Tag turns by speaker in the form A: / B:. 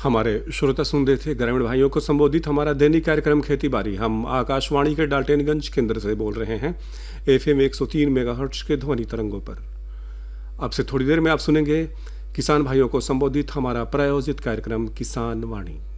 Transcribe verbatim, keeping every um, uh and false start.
A: हमारे श्रोता सुन रहे थे ग्रामीण भाइयों को संबोधित हमारा दैनिक कार्यक्रम खेती बाड़ी। हम आकाशवाणी के डाल्टनगंज केंद्र से बोल रहे हैं, एफएम एक सौ तीन मेगाहर्ट्ज के ध्वनि तरंगों पर। अब से थोड़ी देर में आप सुनेंगे किसान भाइयों को संबोधित हमारा प्रायोजित कार्यक्रम किसान वाणी।